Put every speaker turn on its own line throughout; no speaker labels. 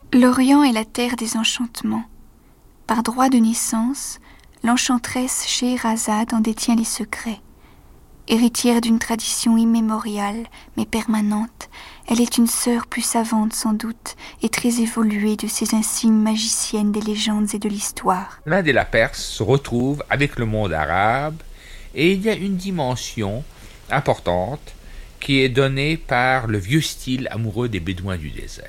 L'Orient est la terre des enchantements. Par droit de naissance, l'enchanteresse Scheherazade en détient les secrets. Héritière d'une tradition immémoriale, mais permanente, elle est une sœur plus savante sans doute et très évoluée de ces insignes magiciennes des légendes et de l'histoire.
L'Inde et la Perse se retrouvent avec le monde arabe et il y a une dimension importante qui est donnée par le vieux style amoureux des Bédouins du désert,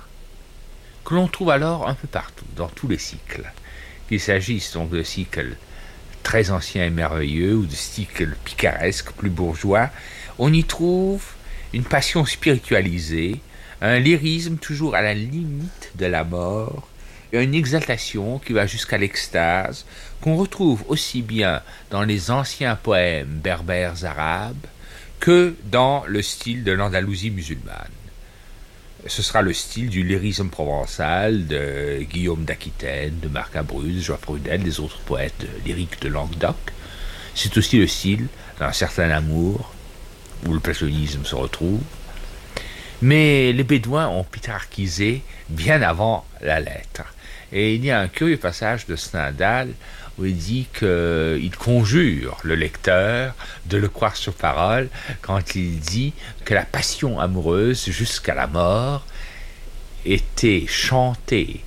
que l'on trouve alors un peu partout, dans tous les cycles, qu'il s'agisse donc de cycles très anciens et merveilleux ou de cycles picaresques, plus bourgeois. On y trouve une passion spiritualisée, un lyrisme toujours à la limite de la mort, et une exaltation qui va jusqu'à l'extase, qu'on retrouve aussi bien dans les anciens poèmes berbères arabes que dans le style de l'Andalousie musulmane. Ce sera le style du lyrisme provençal de Guillaume d'Aquitaine, de Marc Abruz, Geoffroy Prudel, des autres poètes lyriques de Languedoc. C'est aussi le style d'un certain amour, où le platonisme se retrouve. Mais les Bédouins ont pétrarchisé bien avant la lettre. Et il y a un curieux passage de Stendhal où il dit qu'il conjure le lecteur de le croire sur parole quand il dit que la passion amoureuse jusqu'à la mort était chantée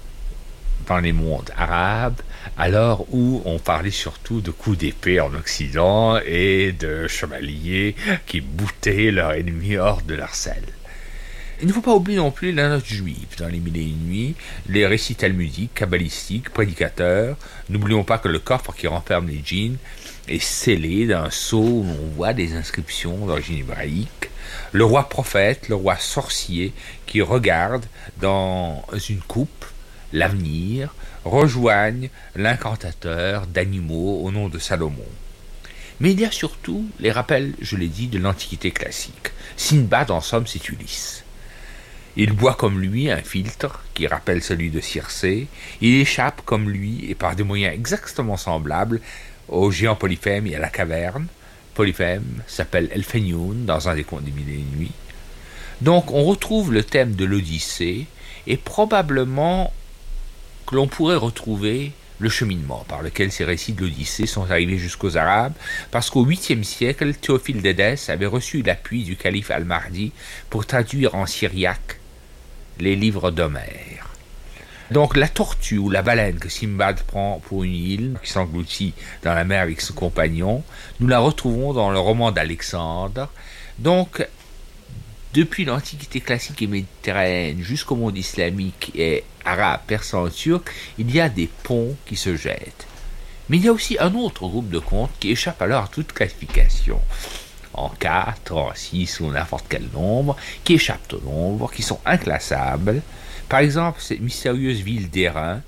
dans les mondes arabes, alors où on parlait surtout de coups d'épée en Occident et de chevaliers qui boutaient leur ennemi hors de leur selle. Il ne faut pas oublier non plus la note juive dans les Mille et une nuits, les récits talmudiques, kabbalistiques, prédicateurs. N'oublions pas que le coffre qui renferme les djinns est scellé d'un sceau où l'on voit des inscriptions d'origine hébraïque. Le roi prophète, le roi sorcier qui regarde dans une coupe l'avenir, rejoignent l'incantateur d'animaux au nom de Salomon. Mais il y a surtout les rappels, je l'ai dit, de l'Antiquité classique. Sindbad, en somme, c'est Ulysse. Il boit comme lui un filtre qui rappelle celui de Circé. Il échappe comme lui et par des moyens exactement semblables au géant Polyphème et à la caverne. Polyphème s'appelle Elphénioun dans un des contes des Mille et une nuits. Donc on retrouve le thème de l'Odyssée et probablement que l'on pourrait retrouver le cheminement par lequel ces récits de l'Odyssée sont arrivés jusqu'aux Arabes, parce qu'au 8e siècle, Théophile d'Édesse avait reçu l'appui du calife Al-Mahdi pour traduire en syriaque les livres d'Homère. Donc la tortue ou la baleine que Simbad prend pour une île, qui s'engloutit dans la mer avec son compagnon, nous la retrouvons dans le roman d'Alexandre. Donc, depuis l'Antiquité classique et méditerranéenne jusqu'au monde islamique et arabe, persan, turc, il y a des ponts qui se jettent. Mais il y a aussi un autre groupe de contes qui échappe alors à toute classification, en 4, en 6 ou n'importe quel nombre, qui échappent au nombre, qui sont inclassables. Par exemple, cette mystérieuse ville d'Airain,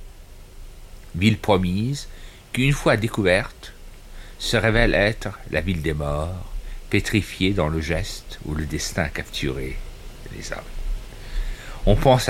ville promise, qui une fois découverte, se révèle être la ville des morts, pétrifiée dans le geste où le destin a capturé les hommes. On pense